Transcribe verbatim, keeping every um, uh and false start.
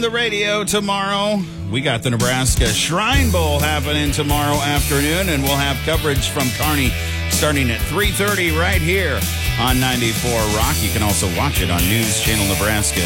the radio tomorrow. We got the Nebraska Shrine Bowl happening tomorrow afternoon, and we'll have coverage from Kearney starting at three thirty right here on ninety-four Rock. You can also watch it on News Channel Nebraska.